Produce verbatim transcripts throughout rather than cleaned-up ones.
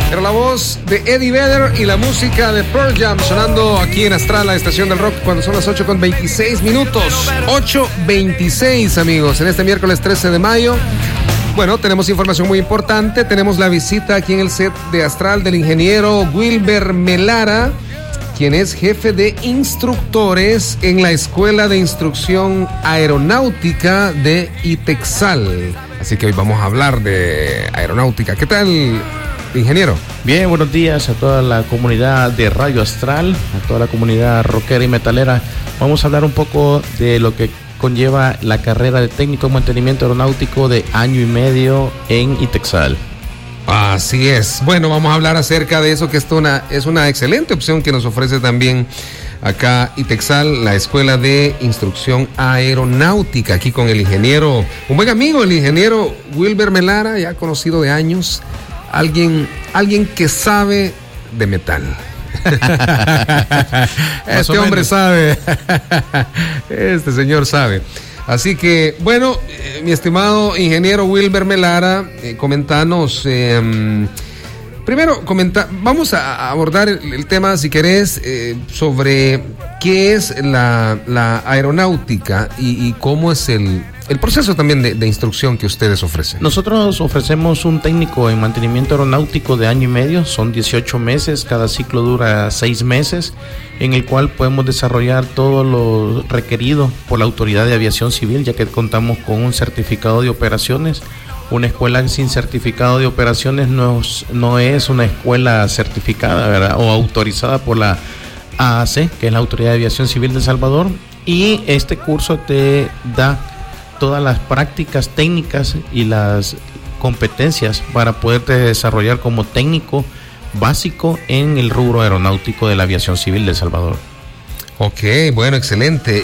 Era la voz de Eddie Vedder y la música de Pearl Jam sonando aquí en Astral, la estación del rock, cuando son las ocho con veintiséis minutos. ocho veintiséis, amigos, en este miércoles trece de mayo. Bueno, tenemos información muy importante. Tenemos la visita aquí en el set de Astral del ingeniero Wilber Melara, quien es jefe de instructores en la Escuela de Instrucción Aeronáutica de ITEXAL. Así que hoy vamos a hablar de aeronáutica. ¿Qué tal, ingeniero? Bien, buenos días a toda la comunidad de Radio Astral, a toda la comunidad rockera y metalera. Vamos a hablar un poco de lo que conlleva la carrera de técnico en mantenimiento aeronáutico de año y medio en ITEXAL. Así es. Bueno, vamos a hablar acerca de eso, que esto una, es una excelente opción que nos ofrece también acá ITEXAL, la Escuela de Instrucción Aeronáutica, aquí con el ingeniero, un buen amigo, el ingeniero Wilber Melara, ya conocido de años, alguien, alguien que sabe de metal. Este hombre sabe, este señor sabe. Así que, bueno, eh, mi estimado ingeniero Wilber Melara, eh, comentanos, eh, primero, comenta, vamos a abordar el, el tema, si querés, eh, sobre qué es la, la aeronáutica y, y cómo es el, el proceso también de, de instrucción que ustedes ofrecen. Nosotros ofrecemos un técnico en mantenimiento aeronáutico de año y medio, son dieciocho meses, cada ciclo dura seis meses, en el cual podemos desarrollar todo lo requerido por la Autoridad de Aviación Civil, ya que contamos con un certificado de operaciones. Una escuela sin certificado de operaciones no es, no es una escuela certificada, ¿verdad?, o autorizada por la A A C, que es la Autoridad de Aviación Civil de El Salvador, y este curso te da todas las prácticas técnicas y las competencias para poderte desarrollar como técnico básico en el rubro aeronáutico de la aviación civil de El Salvador. Ok, bueno, excelente.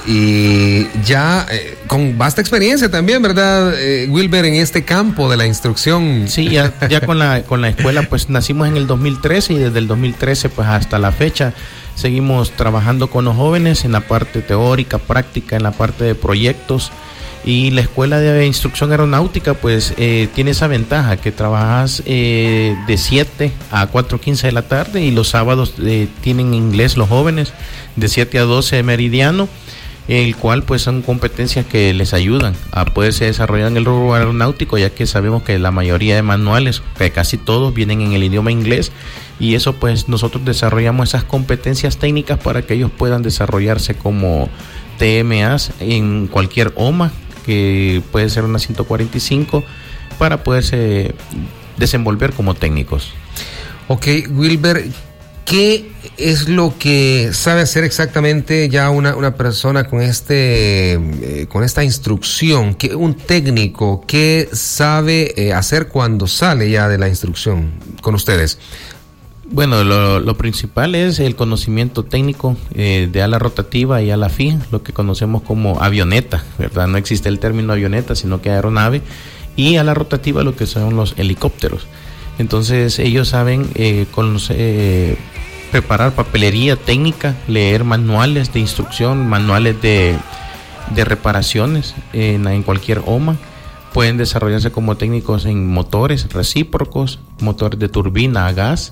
Y ya eh, con vasta experiencia también, ¿verdad, eh, Wilber, en este campo de la instrucción? Sí, ya, ya con la con la escuela, pues nacimos en el dos mil trece y desde el dos mil trece pues hasta la fecha seguimos trabajando con los jóvenes en la parte teórica, práctica, en la parte de proyectos. Y la Escuela de Instrucción Aeronáutica pues eh, tiene esa ventaja que trabajas eh, de siete a cuatro quince de la tarde, y los sábados eh, tienen inglés los jóvenes de siete a doce de meridiano, el cual pues son competencias que les ayudan a poderse desarrollar en el rubro aeronáutico, ya que sabemos que la mayoría de manuales, que casi todos vienen en el idioma inglés, y eso pues nosotros desarrollamos esas competencias técnicas para que ellos puedan desarrollarse como T M As en cualquier O M A, que puede ser una ciento cuarenta y cinco, para poderse desenvolver como técnicos. Ok, Wilber, ¿qué es lo que sabe hacer exactamente ya una, una persona con este eh, con esta instrucción? ¿Qué, un técnico, qué sabe eh, hacer cuando sale ya de la instrucción con ustedes? Bueno, lo, lo principal es el conocimiento técnico eh, de ala rotativa y ala fija, lo que conocemos como avioneta, ¿verdad? No existe el término avioneta, sino que aeronave, y ala rotativa lo que son los helicópteros. Entonces ellos saben eh, con, eh, preparar papelería técnica, leer manuales de instrucción, manuales de, de reparaciones en, en cualquier O M A. Pueden desarrollarse como técnicos en motores recíprocos, motores de turbina a gas,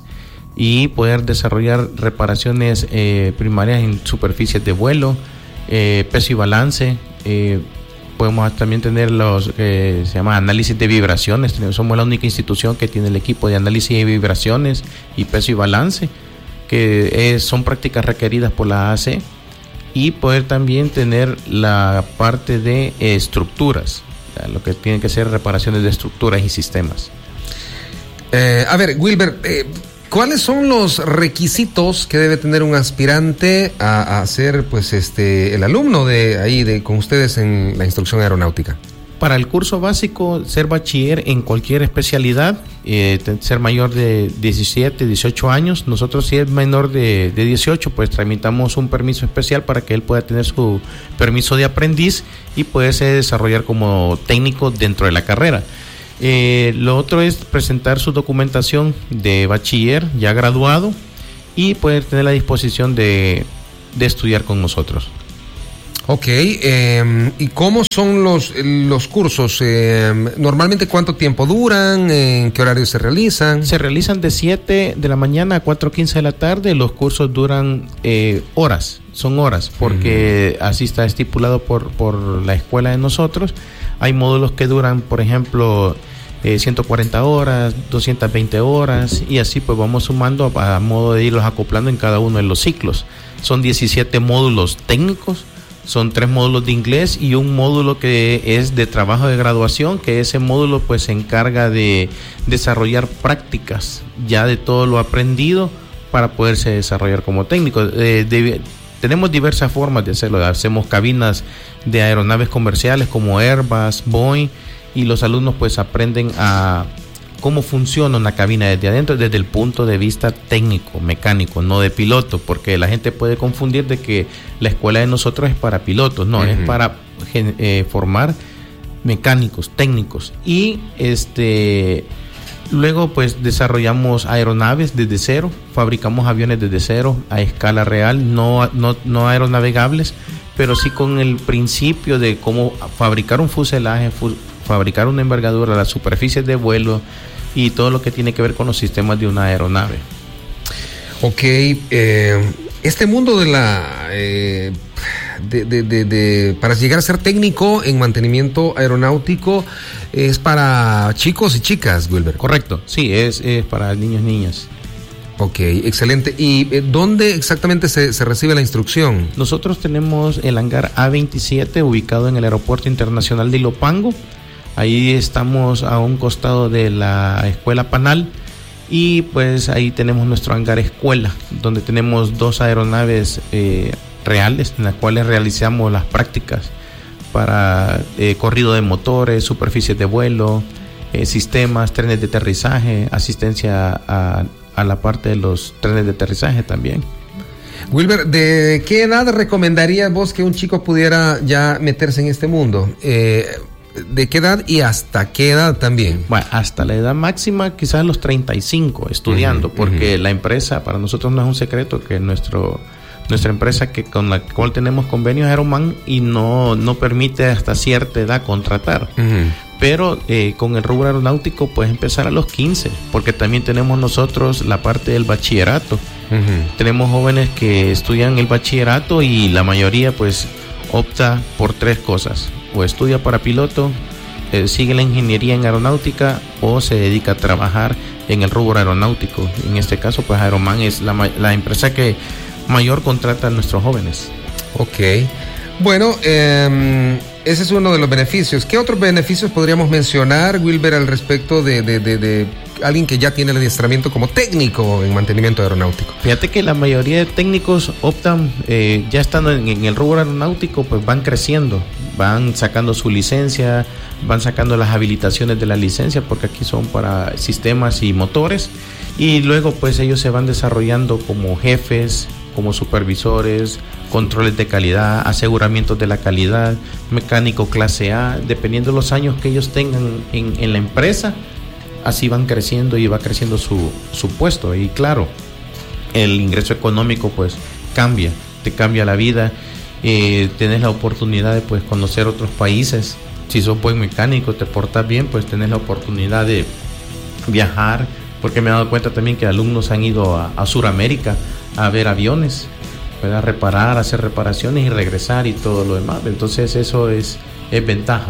y poder desarrollar reparaciones eh, primarias en superficies de vuelo, eh, peso y balance. Eh, podemos también tener los que eh, se llama análisis de vibraciones. Somos la única institución que tiene el equipo de análisis de vibraciones y peso y balance, que es, son prácticas requeridas por la A A C, y poder también tener la parte de eh, estructuras, lo que tienen que ser reparaciones de estructuras y sistemas. Eh, a ver, Wilber, eh, ¿cuáles son los requisitos que debe tener un aspirante a, a ser, pues, este, el alumno de ahí, de con ustedes en la instrucción aeronáutica? Para el curso básico, ser bachiller en cualquier especialidad, eh, ser mayor de diecisiete, dieciocho años. Nosotros, si es menor de, de dieciocho, pues tramitamos un permiso especial para que él pueda tener su permiso de aprendiz y poderse desarrollar como técnico dentro de la carrera. Eh, lo otro es presentar su documentación de bachiller ya graduado y poder tener la disposición de, de estudiar con nosotros. Ok, eh, ¿y cómo son los, los cursos? Eh, ¿Normalmente cuánto tiempo duran? ¿En qué horario se realizan? Se realizan de siete de la mañana a cuatro quince de la tarde. Los cursos duran eh, horas, son horas, porque uh-huh. así está estipulado por, por la escuela de nosotros. Hay módulos que duran, por ejemplo, eh, ciento cuarenta horas, doscientas veinte horas, y así pues vamos sumando a, a modo de irlos acoplando en cada uno de los ciclos. Son diecisiete módulos técnicos. Son tres módulos de inglés y un módulo que es de trabajo de graduación, que ese módulo pues se encarga de desarrollar prácticas ya de todo lo aprendido para poderse desarrollar como técnico. Eh, de, tenemos diversas formas de hacerlo. Hacemos cabinas de aeronaves comerciales como Airbus, Boeing, y los alumnos pues aprenden a cómo funciona una cabina desde adentro, desde el punto de vista técnico, mecánico, no de piloto, porque la gente puede confundir de que la escuela de nosotros es para pilotos. No, uh-huh. es para eh, formar mecánicos, técnicos, y este luego pues desarrollamos aeronaves desde cero, fabricamos aviones desde cero a escala real, no, no, no aeronavegables, pero sí con el principio de cómo fabricar un fuselaje, fu- fabricar una envergadura, las superficies de vuelo y todo lo que tiene que ver con los sistemas de una aeronave. Ok, eh, este mundo de la eh, de, de, de, de para llegar a ser técnico en mantenimiento aeronáutico es para chicos y chicas, Wilber. Correcto, sí, es, es para niños y niñas. Ok, excelente. ¿Y eh, dónde exactamente se, se recibe la instrucción? Nosotros tenemos el hangar A veintisiete ubicado en el Aeropuerto Internacional de Ilopango. Ahí estamos a un costado de la Escuela Panal, y pues ahí tenemos nuestro hangar escuela, donde tenemos dos aeronaves eh, reales en las cuales realizamos las prácticas para eh, corrido de motores, superficies de vuelo, eh, sistemas, trenes de aterrizaje, asistencia a, a la parte de los trenes de aterrizaje también. Wilber, ¿de qué edad recomendarías vos que un chico pudiera ya meterse en este mundo? Eh, ¿De qué edad y hasta qué edad también? Bueno, hasta la edad máxima, quizás los treinta y cinco estudiando, uh-huh, porque uh-huh. la empresa, para nosotros no es un secreto que nuestro nuestra empresa que con la cual tenemos convenios es Aeroman y no, no permite hasta cierta edad contratar. Uh-huh. Pero eh, con el rubro aeronáutico puedes empezar a los quince, porque también tenemos nosotros la parte del bachillerato. Uh-huh. Tenemos jóvenes que estudian el bachillerato y la mayoría pues opta por tres cosas: o estudia para piloto, eh, sigue la ingeniería en aeronáutica, o se dedica a trabajar en el rubro aeronáutico. En este caso pues Aeroman es la, la empresa que mayor contrata a nuestros jóvenes. Ok, bueno, eh, ese es uno de los beneficios. ¿Qué otros beneficios podríamos mencionar, Wilber, al respecto de, de, de, de alguien que ya tiene el adiestramiento como técnico en mantenimiento aeronáutico? Fíjate que la mayoría de técnicos optan, eh, ya estando en, en el rubro aeronáutico, pues van creciendo, van sacando su licencia, van sacando las habilitaciones de la licencia, porque aquí son para sistemas y motores, y luego pues ellos se van desarrollando como jefes, como supervisores, controles de calidad, aseguramientos de la calidad, mecánico clase A, dependiendo de los años que ellos tengan en, en la empresa, así van creciendo y va creciendo su, su puesto. Y claro, el ingreso económico pues cambia, te cambia la vida, eh, tienes la oportunidad de pues conocer otros países. Si sos buen mecánico, te portas bien, pues tenés la oportunidad de viajar, porque me he dado cuenta también que alumnos han ido a, a Sudamérica a ver aviones, a reparar, hacer reparaciones y regresar y todo lo demás. Entonces eso es, es ventaja.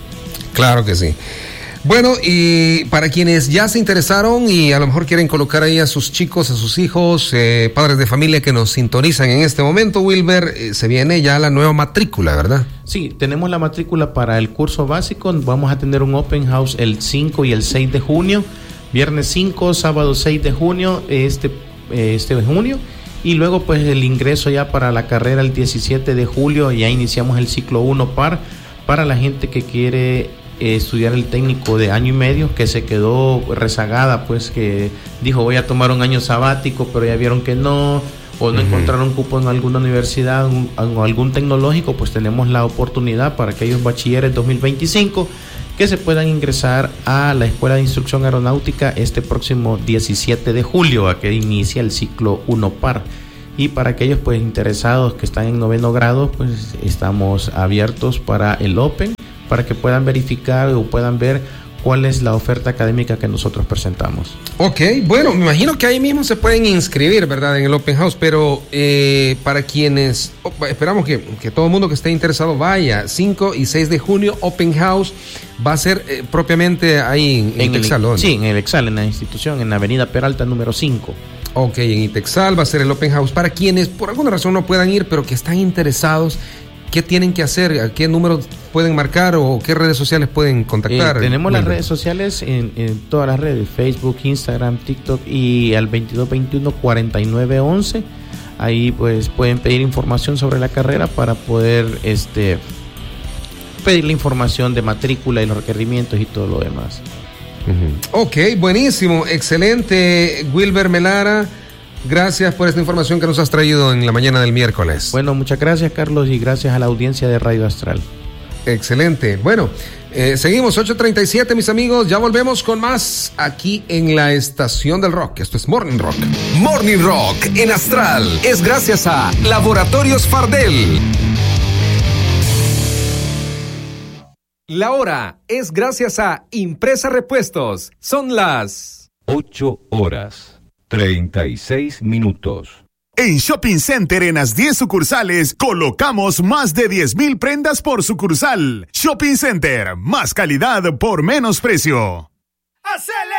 Claro que sí. Bueno, y para quienes ya se interesaron y a lo mejor quieren colocar ahí a sus chicos, a sus hijos, eh, padres de familia que nos sintonizan en este momento, Wilber, eh, se viene ya la nueva matrícula, ¿verdad? Sí, tenemos la matrícula para el curso básico. Vamos a tener un open house el cinco y el seis de junio, viernes cinco, sábado seis de junio, este este de junio, y luego pues el ingreso ya para la carrera el diecisiete de julio. Ya iniciamos el ciclo uno par para la gente que quiere eh, estudiar el técnico de año y medio, que se quedó rezagada, pues que dijo voy a tomar un año sabático, pero ya vieron que no, o no uh-huh. encontraron cupo en alguna universidad o algún tecnológico. Pues tenemos la oportunidad para aquellos bachilleres dos mil veinticinco que se puedan ingresar a la Escuela de Instrucción Aeronáutica este próximo diecisiete de julio, a que inicia el ciclo uno par. Y para aquellos pues interesados que están en noveno grado, pues estamos abiertos para el Open, para que puedan verificar o puedan ver cuál es la oferta académica que nosotros presentamos. Ok, bueno, me imagino que ahí mismo se pueden inscribir, ¿verdad? En el Open House, pero eh, para quienes, oh, esperamos que, que todo el mundo que esté interesado vaya, cinco y seis de junio, Open House, va a ser eh, propiamente ahí en, en, en Itexal, ¿no? Sí, en el Itexal, en la institución, en la avenida Peralta número cinco. Ok, en Itexal va a ser el Open House. Para quienes por alguna razón no puedan ir, pero que están interesados, ¿qué tienen que hacer? ¿A qué números pueden marcar o qué redes sociales pueden contactar? Eh, tenemos las redes sociales en, en todas las redes, Facebook, Instagram, TikTok, y al veintidós veintiuno cuarenta y nueve once. Ahí pues pueden pedir información sobre la carrera para poder este pedir la información de matrícula y los requerimientos y todo lo demás. Uh-huh. Ok, buenísimo, excelente, Wilber Melara. Gracias por esta información que nos has traído en la mañana del miércoles. Bueno, muchas gracias, Carlos, y gracias a la audiencia de Radio Astral. Excelente. Bueno, eh, seguimos ocho treinta y siete, mis amigos. Ya volvemos con más aquí en la Estación del Rock. Esto es Morning Rock. Morning Rock en Astral es gracias a Laboratorios Fardel. La hora es gracias a Impresa Repuestos. Son las ocho horas, treinta y seis minutos. En Shopping Center, en las diez sucursales, colocamos más de diez mil prendas por sucursal. Shopping Center, más calidad por menos precio. ¡Acelera!